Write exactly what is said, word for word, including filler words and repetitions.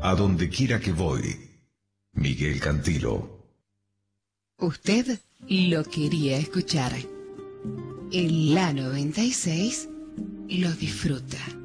A donde quiera que voy. Miguel Cantilo. Usted lo quería escuchar. En la noventa y seis lo disfruta.